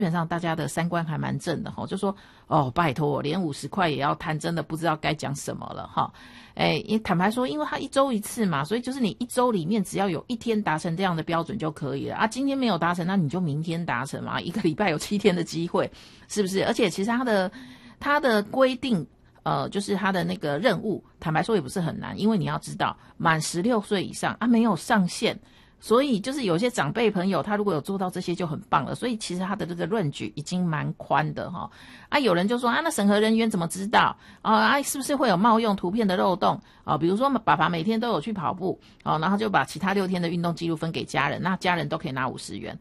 本上大家的三观还蛮正的就说拜托连50块也要摊，真的不知道该讲什么了坦白说因为它1周1次嘛，所以就是你1周里面只要有1天达成这样的标准就可以了今天没有达成，那你就明天达成嘛，1个礼拜有7天的机会，是不是？而且其实它的规定就是他的那个任务，坦白说也不是很难，因为你要知道满16岁以上没有上限，所以就是有些长辈朋友他如果有做到这些就很棒了，所以其实他的这个论据已经蛮宽的有人就说那审核人员怎么知道是不是会有冒用图片的漏洞比如说爸爸每天都有去跑步然后就把其他6天的运动记录分给家人，那家人都可以拿50元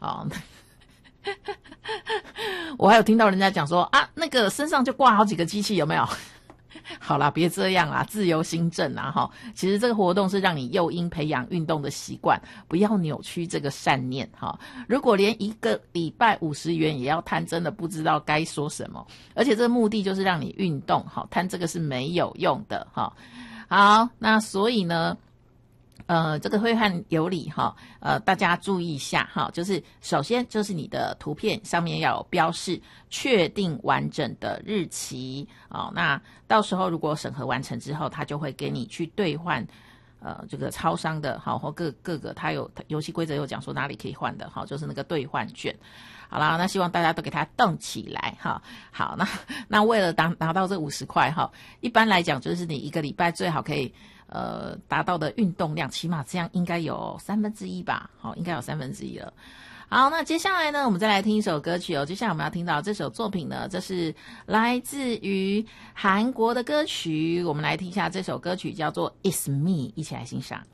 我还有听到人家讲说那个身上就挂好几个机器，有没有？好啦，别这样啦，自由新政其实这个活动是让你诱因培养运动的习惯，不要扭曲这个善念如果连1个礼拜50元也要摊，真的不知道该说什么。而且这个目的就是让你运动摊这个是没有用的好，那所以呢这个挥汗有理大家注意一下就是首先就是你的图片上面要有标示确定完整的日期那到时候如果审核完成之后，他就会给你去兑换这个超商的或各个他有游戏规则有讲说哪里可以换的就是那个兑换券。好啦，那希望大家都给它动起来好，那为了拿到这50块一般来讲就是你1个礼拜最好可以达到的运动量，起码这样应该有1/3吧应该有1/3了。好，那接下来呢，我们再来听一首歌曲接下来我们要听到这首作品呢，这是来自于韩国的歌曲，我们来听一下这首歌曲叫做 It's Me， 一起来欣赏。